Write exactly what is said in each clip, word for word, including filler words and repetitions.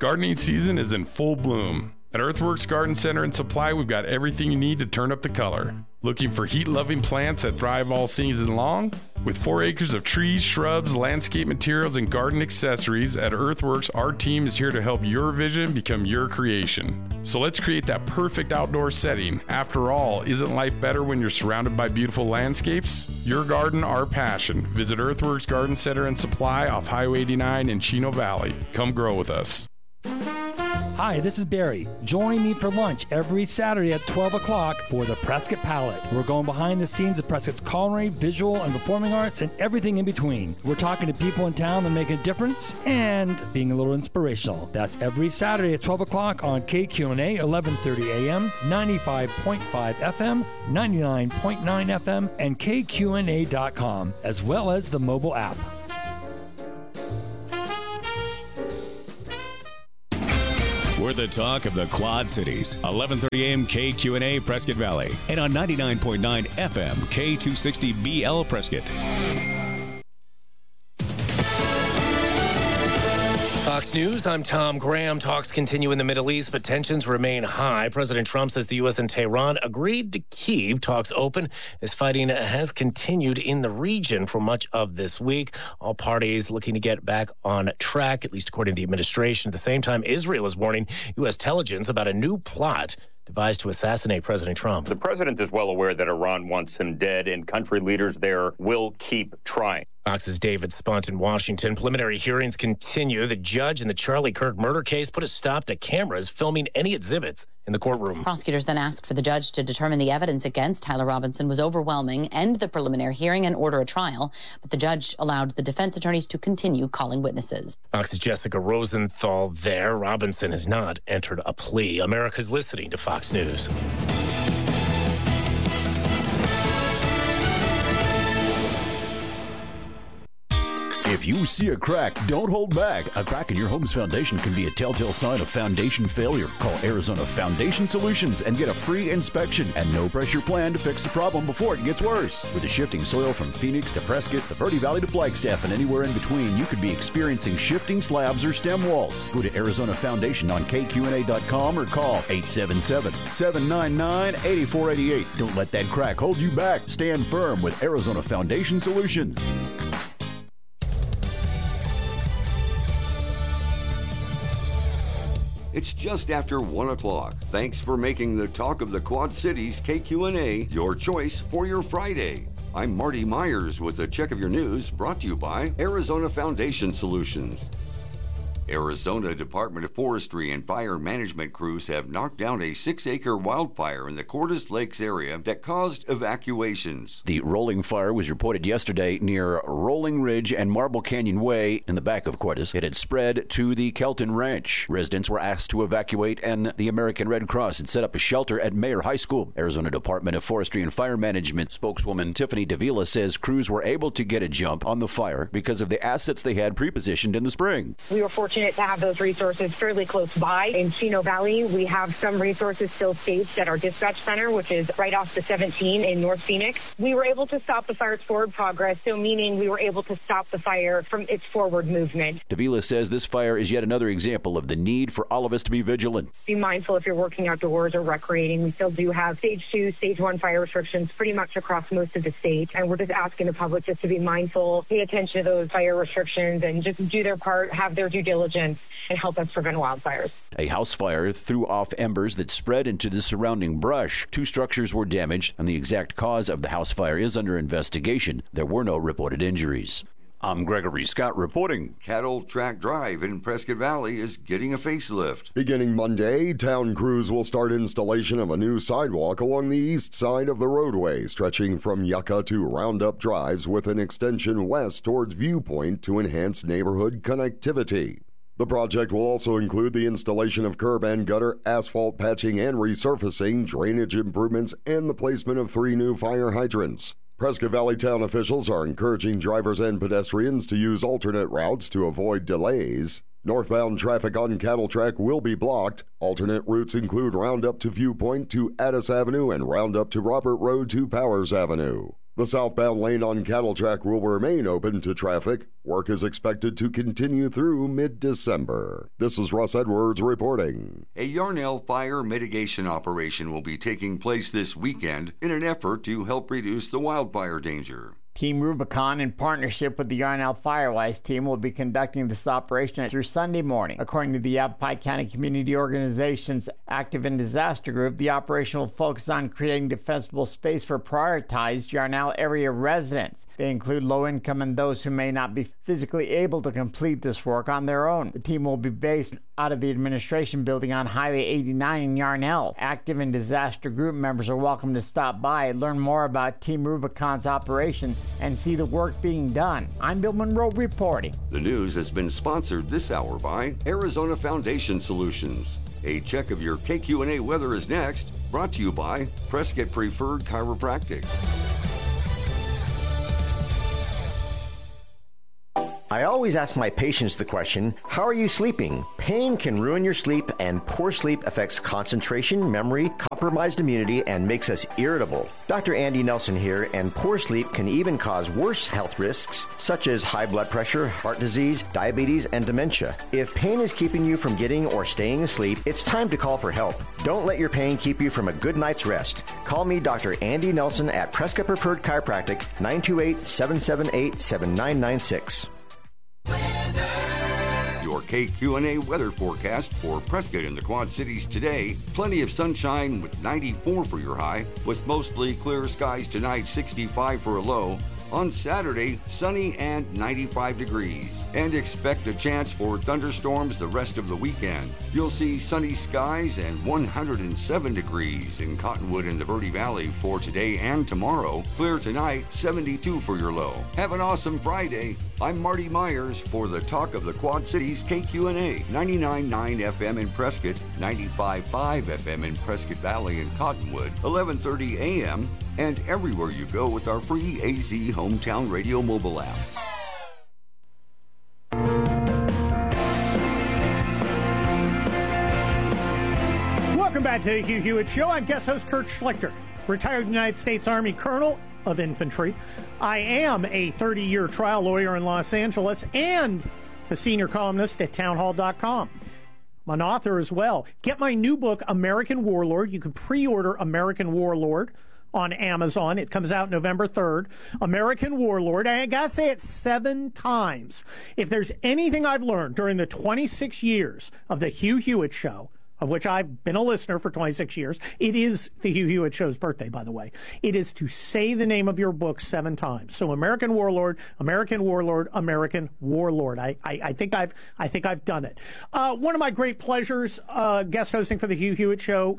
Gardening season is in full bloom. At Earthworks Garden Center and Supply, we've got everything you need to turn up the color. Looking for heat-loving plants that thrive all season long? With four acres of trees, shrubs, landscape materials, and garden accessories, at Earthworks, our team is here to help your vision become your creation. So let's create that perfect outdoor setting. After all, isn't life better when you're surrounded by beautiful landscapes? Your garden, our passion. Visit Earthworks Garden Center and Supply off Highway eighty-nine in Chino Valley. Come grow with us. Hi, this is Barry. Join me for lunch every Saturday at twelve o'clock for the Prescott Palette. We're going behind the scenes of Prescott's culinary, visual, and performing arts, and everything in between. We're talking to people in town that make a difference and being a little inspirational. That's every Saturday at twelve o'clock on K Q N A, eleven thirty A M, ninety-five point five F M, ninety-nine point nine F M, and K Q N A dot com, as well as the mobile app. We're the talk of the Quad Cities. eleven thirty A M K Q N A Prescott Valley. And on ninety-nine point nine F M K two sixty B L Prescott. Fox News, I'm Tom Graham. Talks continue in the Middle East, but tensions remain high. President Trump says the U S and Tehran agreed to keep talks open as fighting has continued in the region for much of this week. All parties looking to get back on track, at least according to the administration. At the same time, Israel is warning U S intelligence about a new plot devised to assassinate President Trump. The president is well aware that Iran wants him dead, and country leaders there will keep trying. Fox's David Spunt in Washington. Preliminary hearings continue. The judge in the Charlie Kirk murder case put a stop to cameras filming any exhibits in the courtroom. Prosecutors then asked for the judge to determine the evidence against Tyler Robinson was overwhelming, end the preliminary hearing, and order a trial. But the judge allowed the defense attorneys to continue calling witnesses. Fox's Jessica Rosenthal there. Robinson has not entered a plea. America's listening to Fox News. If you see a crack, don't hold back. A crack in your home's foundation can be a telltale sign of foundation failure. Call Arizona Foundation Solutions and get a free inspection and no-pressure plan to fix the problem before it gets worse. With the shifting soil from Phoenix to Prescott, the Verde Valley to Flagstaff, and anywhere in between, you could be experiencing shifting slabs or stem walls. Go to Arizona Foundation on K Q N A dot com or call eight seven seven, seven nine nine, eight four eight eight. Don't let that crack hold you back. Stand firm with Arizona Foundation Solutions. It's just after one o'clock. Thanks for making the Talk of the Quad Cities K Q N A your choice for your Friday. I'm Marty Myers with a check of your news brought to you by Arizona Foundation Solutions. Arizona Department of Forestry and Fire Management crews have knocked down a six-acre wildfire in the Cordes Lakes area that caused evacuations. The rolling fire was reported yesterday near Rolling Ridge and Marble Canyon Way in the back of Cordes. It had spread to the Kelton Ranch. Residents were asked to evacuate, and the American Red Cross had set up a shelter at Mayer High School. Arizona Department of Forestry and Fire Management spokeswoman Tiffany Davila says crews were able to get a jump on the fire because of the assets they had pre-positioned in the spring. We were fortunate to have those resources fairly close by. In Chino Valley, we have some resources still staged at our dispatch center, which is right off the seventeen in North Phoenix. We were able to stop the fire's forward progress, so meaning we were able to stop the fire from its forward movement. Davila says this fire is yet another example of the need for all of us to be vigilant. Be mindful if you're working outdoors or recreating. We still do have stage two, stage one fire restrictions pretty much across most of the state, and we're just asking the public just to be mindful, pay attention to those fire restrictions, and just do their part, have their due diligence, and help us prevent wildfires. A house fire threw off embers that spread into the surrounding brush. Two structures were damaged, and the exact cause of the house fire is under investigation. There were no reported injuries. I'm Gregory Scott reporting. Cattle Track Drive in Prescott Valley is getting a facelift. Beginning Monday, town crews will start installation of a new sidewalk along the east side of the roadway, stretching from Yucca to Roundup Drives with an extension west towards Viewpoint to enhance neighborhood connectivity. The project will also include the installation of curb and gutter, asphalt patching and resurfacing, drainage improvements, and the placement of three new fire hydrants. Prescott Valley town officials are encouraging drivers and pedestrians to use alternate routes to avoid delays. Northbound traffic on Cattle Track will be blocked. Alternate routes include Roundup to Viewpoint to Addis Avenue and Roundup to Robert Road to Powers Avenue. The southbound lane on Cattle Track will remain open to traffic. Work is expected to continue through mid-December. This is Russ Edwards reporting. A Yarnell fire mitigation operation will be taking place this weekend in an effort to help reduce the wildfire danger. Team Rubicon, in partnership with the Yarnell Firewise team, will be conducting this operation through Sunday morning. According to the Yavapai County Community Organization's Active in Disaster Group, the operation will focus on creating defensible space for prioritized Yarnell area residents. They include low-income and those who may not be physically able to complete this work on their own. The team will be based out of the administration building on Highway eighty-nine in Yarnell. Active in Disaster Group members are welcome to stop by and learn more about Team Rubicon's operations and see the work being done. I'm Bill Monroe reporting. The news has been sponsored this hour by Arizona Foundation Solutions. A check of your K Q and A weather is next, brought to you by Prescott Preferred Chiropractic. I always ask my patients the question, how are you sleeping? Pain can ruin your sleep, and poor sleep affects concentration, memory, compromised immunity, and makes us irritable. Doctor Andy Nelson here, and poor sleep can even cause worse health risks, such as high blood pressure, heart disease, diabetes, and dementia. If pain is keeping you from getting or staying asleep, it's time to call for help. Don't let your pain keep you from a good night's rest. Call me, Doctor Andy Nelson, at Prescott Preferred Chiropractic, nine two eight, seven seven eight, seven nine nine six. Your K Q and A weather forecast for Prescott and the Quad Cities today. Plenty of sunshine with ninety-four for your high, with mostly clear skies tonight, sixty-five for a low. On Saturday, sunny and ninety-five degrees. And expect a chance for thunderstorms the rest of the weekend. You'll see sunny skies and one hundred seven degrees in Cottonwood and the Verde Valley for today and tomorrow. Clear tonight, seventy-two for your low. Have an awesome Friday. I'm Marty Myers for the Talk of the Quad Cities K Q and A. ninety-nine point nine F M in Prescott, ninety-five point five F M in Prescott Valley and Cottonwood, eleven thirty A M, and everywhere you go with our free A Z Hometown Radio mobile app. Welcome back to the Hugh Hewitt Show. I'm guest host Kurt Schlichter, retired United States Army Colonel of Infantry. I am a thirty-year trial lawyer in Los Angeles and a senior columnist at townhall dot com. I'm an author as well. Get my new book, American Warlord. You can pre-order American Warlord on Amazon. It comes out November third. American Warlord. I gotta say it seven times. If there's anything I've learned during the twenty-six years of the Hugh Hewitt Show, of which I've been a listener for twenty-six years, it is the Hugh Hewitt Show's birthday, by the way. It is to say the name of your book seven times. So American Warlord, American Warlord, American Warlord. I, I, I think I've I think I've done it. Uh, one of my great pleasures, uh, guest hosting for the Hugh Hewitt Show,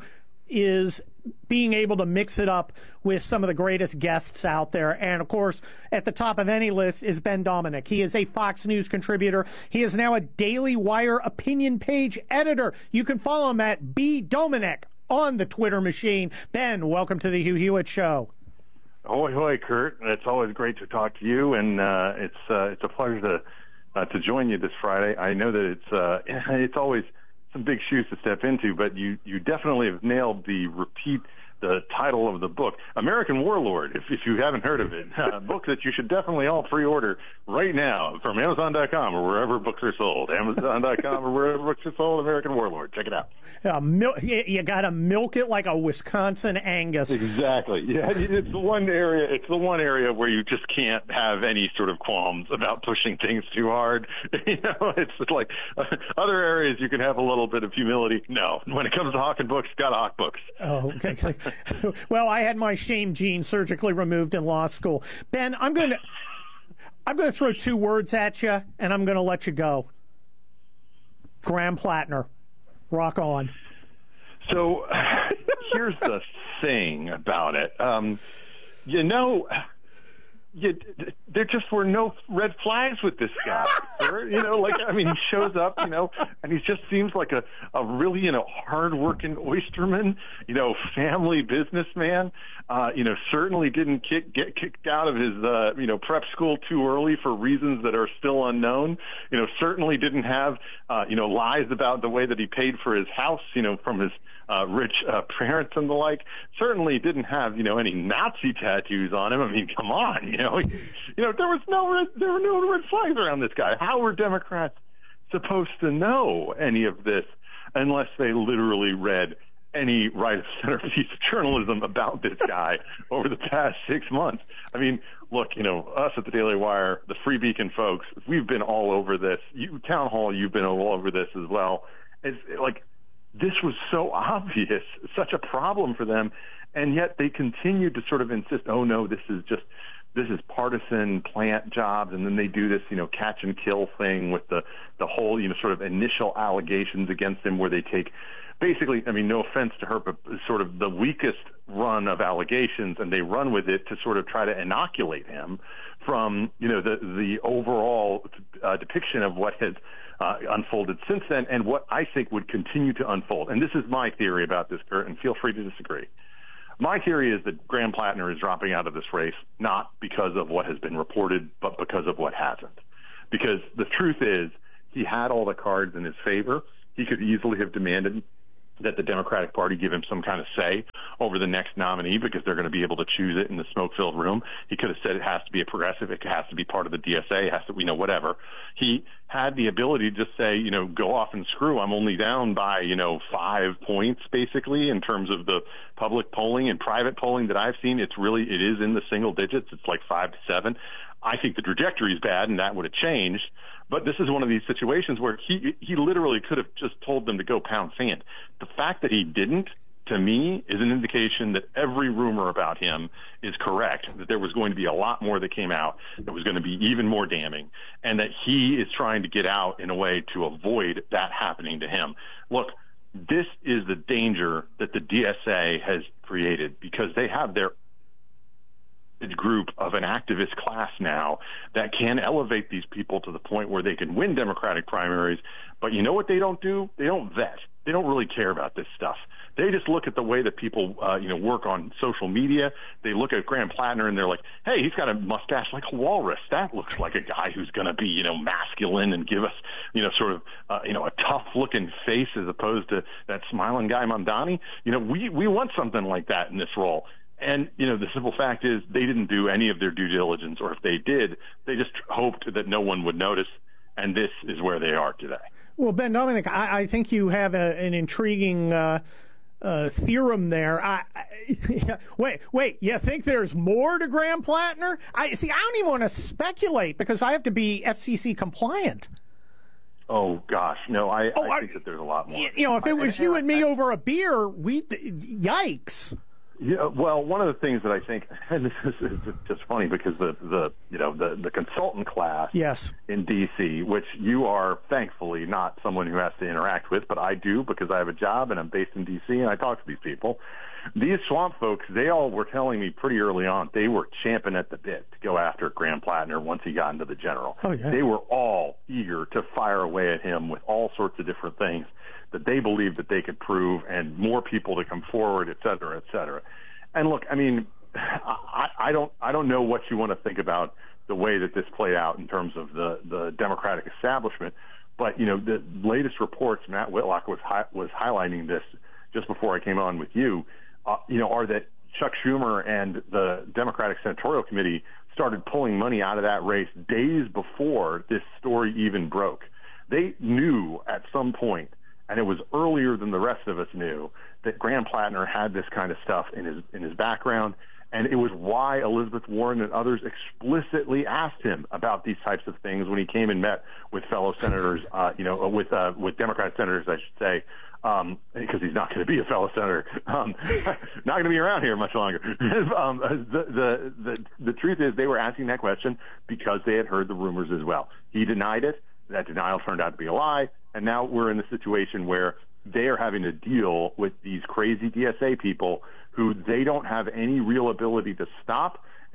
is being able to mix it up with some of the greatest guests out there. And, of course, at the top of any list is Ben Dominick. He is a Fox News contributor. He is now a Daily Wire opinion page editor. You can follow him at B. Dominick on the Twitter machine. Ben, welcome to the Hugh Hewitt Show. Ahoy, hoy, Kurt. It's always great to talk to you, and uh, it's uh, it's a pleasure to uh, to join you this Friday. I know that it's uh, it's always some big shoes to step into, but you, you definitely have nailed the repeat the title of the book, American Warlord, if, if you haven't heard of it. A book that you should definitely all pre-order right now from Amazon dot com or wherever books are sold. Amazon dot com or wherever books are sold, American Warlord. Check it out. Uh, mil- you got to milk it like a Wisconsin Angus. Exactly. Yeah, it's the one area. It's the one area where you just can't have any sort of qualms about pushing things too hard. You know, it's like uh, other areas you can have a little bit of humility. No, when it comes to hawking books, got to hawk books. Oh, okay. Well, I had my shame gene surgically removed in law school. Ben, I'm going to I'm going to throw two words at you, and I'm going to let you go. Graham Plattner. Rock on. So here's the thing about it. Um, you know, you, there just were no red flags with this guy. You know, like, I mean, he shows up, you know, and he just seems like a, a really, you know, hard-working oysterman, you know, family businessman. Uh, you know, certainly didn't kick, get kicked out of his, uh, you know, prep school too early for reasons that are still unknown. You know, certainly didn't have, uh, you know, lies about the way that he paid for his house, you know, from his uh, rich uh, parents and the like. Certainly didn't have, you know, any Nazi tattoos on him. I mean, come on, you know, you know, there was no red, there were no red flags around this guy. How were Democrats supposed to know any of this unless they literally read any right of center piece of journalism about this guy over the past six months? I mean, look, you know, us at the Daily Wire, the Free Beacon folks, we've been all over this. You, Town Hall, you've been all over this as well. It's like, this was so obvious, such a problem for them, and yet they continued to sort of insist, oh no, this is just, this is partisan plant jobs, and then they do this, you know, catch and kill thing with the, the whole, you know, sort of initial allegations against him where they take basically, I mean, no offense to her, but sort of the weakest run of allegations, and they run with it to sort of try to inoculate him from, you know, the the overall uh, depiction of what has uh, unfolded since then, and what I think would continue to unfold. And this is my theory about this, Kurt, and feel free to disagree. My theory is that Graham Plattner is dropping out of this race, not because of what has been reported, but because of what hasn't. Because the truth is, he had all the cards in his favor. He could easily have demanded that the Democratic Party give him some kind of say over the next nominee because they're going to be able to choose it in the smoke-filled room. He could have said it has to be a progressive, it has to be part of the D S A, it has to, you know, whatever. He had the ability to just say, you know, go off and screw. I'm only down by, you know, five points basically in terms of the public polling and private polling that I've seen. It's really, it is in the single digits. It's like five to seven. I think the trajectory is bad, and that would have changed. But this is one of these situations where he he literally could have just told them to go pound sand. The fact that he didn't, to me, is an indication that every rumor about him is correct, that there was going to be a lot more that came out that was going to be even more damning, and that he is trying to get out in a way to avoid that happening to him. Look, this is the danger that the D S A has created because they have their group of an activist class now that can elevate these people to the point where they can win Democratic primaries. But you know what they don't do? They don't vet. They don't really care about this stuff. They just look at the way that people, uh, you know, work on social media. They look at Graham Plattner and they're like, hey, he's got a mustache like a walrus. That looks like a guy who's going to be, you know, masculine and give us, you know, sort of, uh, you know, a tough-looking face as opposed to that smiling guy Mamdani. You know, we, we want something like that in this role. And, you know, the simple fact is they didn't do any of their due diligence, or if they did, they just hoped that no one would notice, and this is where they are today. Well, Ben Domenech, I, I think you have a, an intriguing uh, uh, theorem there. I, I, wait, wait, you think there's more to Graham Plattner? I see, I don't even want to speculate because I have to be F C C compliant. Oh, gosh, no, I, oh, I think I, that there's a lot more. You know, if it was I, you and me I, over a beer, we yikes. Yeah, well, one of the things that I think, and this is just funny because the, the you know the, the consultant class yes. in D C, which you are thankfully not someone who has to interact with, but I do because I have a job and I'm based in D C and I talk to these people. These swamp folks, they all were telling me pretty early on they were champing at the bit to go after Graham Plattner once he got into the general. Oh, yeah. They were all eager to fire away at him with all sorts of different things that they believed that they could prove, and more people to come forward, et cetera, et cetera. And look, I mean, I, I don't, I don't know what you want to think about the way that this played out in terms of the, the Democratic establishment, but you know, the latest reports, Matt Whitlock was hi- was highlighting this just before I came on with you. Uh, you know, are that Chuck Schumer and the Democratic Senatorial Committee started pulling money out of that race days before this story even broke. They knew at some point, and it was earlier than the rest of us knew, that Graham Plattner had this kind of stuff in his in his background, and it was why Elizabeth Warren and others explicitly asked him about these types of things when he came and met with fellow senators, uh, you know, with uh, with Democratic senators, I should say, um, because he's not going to be a fellow senator, um, not going to be around here much longer. um, the, the the the truth is, they were asking that question because they had heard the rumors as well. He denied it. That denial turned out to be a lie. And now we're in the situation where they are having to deal with these crazy D S A people who they don't have any real ability to stop.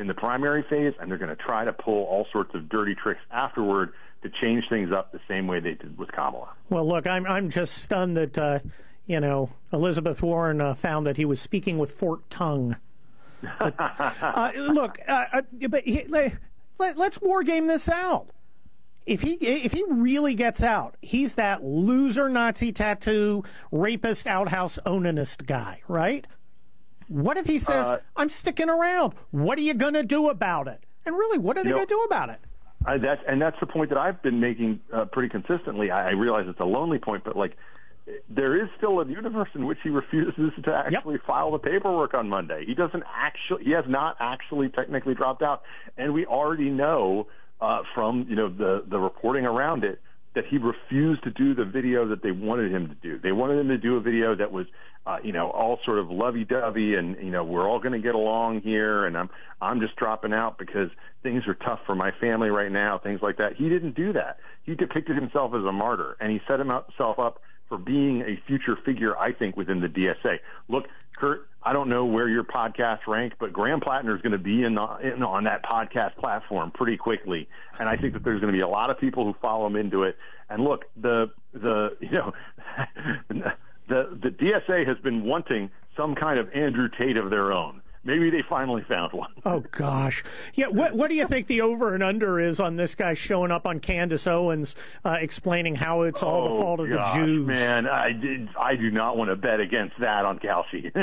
in the primary phase, and they're going to try to pull all sorts of dirty tricks afterward to change things up the same way they did with Kamala. Well, look, I'm I'm just stunned that uh, you know Elizabeth Warren uh, found that he was speaking with forked tongue. But, uh, look, uh, uh, but he, let, let's war game this out. If he if he really gets out, he's that loser Nazi tattoo rapist outhouse onanist guy, right? What if he says, uh, "I'm sticking around"? What are you going to do about it? And really, what are they going to do about it? I, that's, and that's the point that I've been making uh, pretty consistently. I, I realize it's a lonely point, but like, there is still a universe in which he refuses to actually yep. file the paperwork on Monday. He doesn't actually, he has not actually technically dropped out, and we already know uh, from you know the the reporting around it that he refused to do the video that they wanted him to do. They wanted him to do a video that was, uh, you know, all sort of lovey-dovey and, you know, we're all going to get along here, and I'm I'm just dropping out because things are tough for my family right now, things like that. He didn't do that. He depicted himself as a martyr, and he set himself up for being a future figure, I think, within the D S A. Look, Kurt, I don't know where your podcast rank, but Graham Plattner is going to be in, the, in on that podcast platform pretty quickly, and I think that there's going to be a lot of people who follow him into it. And look, the the you know the the D S A has been wanting some kind of Andrew Tate of their own. Maybe they finally found one. Oh, gosh. Yeah, what what do you think the over and under is on this guy showing up on Candace Owens uh, explaining how it's all oh, the fault of gosh, the Jews? Man, I did. I do not want to bet against that on Kelsey.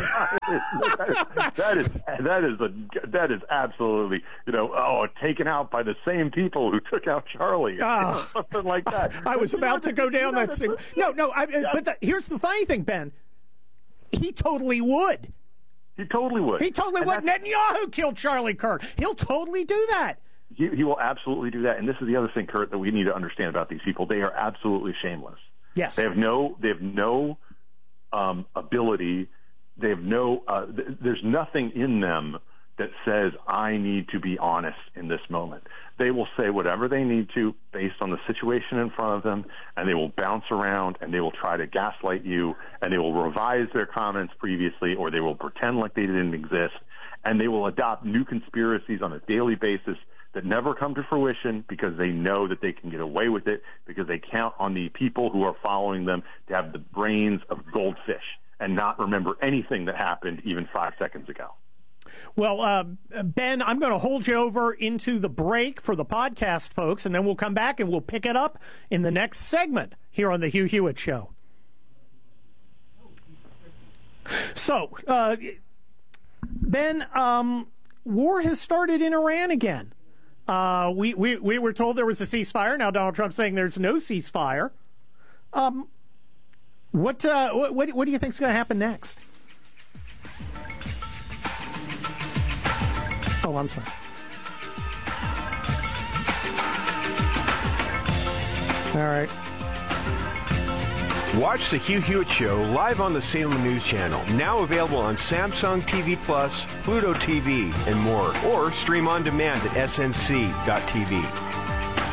that is that is a that is absolutely you know oh taken out by the same people who took out Charlie, oh. something like that. I was about to go down that same. No, no. I, but the, here's the funny thing, Ben. He totally would. He totally would. He totally and would. Netanyahu killed Charlie Kirk. He'll totally do that. He, he will absolutely do that. And this is the other thing, Kurt, that we need to understand about these people. They are absolutely shameless. Yes. They have no. They have no um, ability. They have no. Uh, th- there's nothing in them that says I need to be honest in this moment. They will say whatever they need to based on the situation in front of them, and they will bounce around, and they will try to gaslight you, and they will revise their comments previously, or they will pretend like they didn't exist, and they will adopt new conspiracies on a daily basis that never come to fruition because they know that they can get away with it because they count on the people who are following them to have the brains of goldfish and not remember anything that happened even five seconds ago. Well, uh, Ben, I'm going to hold you over into the break for the podcast, folks, and then we'll come back and we'll pick it up in the next segment here on the Hugh Hewitt Show. So, uh, Ben, um, war has started in Iran again. Uh, we, we, we were told there was a ceasefire. Now Donald Trump's saying there's no ceasefire. Um, what, uh, what, what do you think is going to happen next? Oh, I'm sorry. All right. Watch the Hugh Hewitt Show live on the Salem News Channel. Now available on Samsung T V Plus, Pluto T V, and more. Or stream on demand at S N C dot T V.